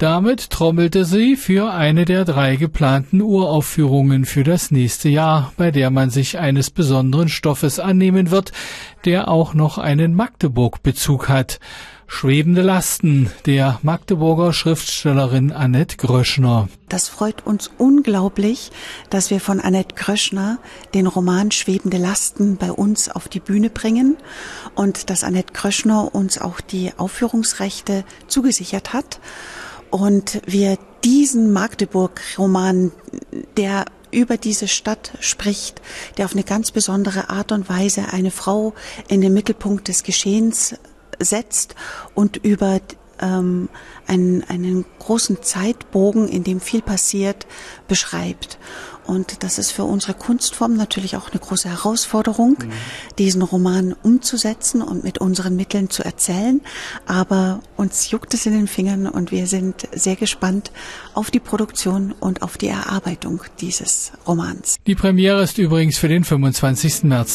Damit trommelte sie für eine der 3 geplanten Uraufführungen für das nächste Jahr, bei der man sich eines besonderen Stoffes annehmen wird, der auch noch einen Magdeburg-Bezug hat. Schwebende Lasten der Magdeburger Schriftstellerin Annette Gröschner. Das freut uns unglaublich, dass wir von Annette Gröschner den Roman Schwebende Lasten bei uns auf die Bühne bringen und dass Annette Gröschner uns auch die Aufführungsrechte zugesichert hat und wir diesen Magdeburg-Roman, der über diese Stadt spricht, der auf eine ganz besondere Art und Weise eine Frau in den Mittelpunkt des Geschehens setzt und über einen großen Zeitbogen, in dem viel passiert, beschreibt. Und das ist für unsere Kunstform natürlich auch eine große Herausforderung, diesen Roman umzusetzen und mit unseren Mitteln zu erzählen. Aber uns juckt es in den Fingern und wir sind sehr gespannt auf die Produktion und auf die Erarbeitung dieses Romans. Die Premiere ist übrigens für den 25. März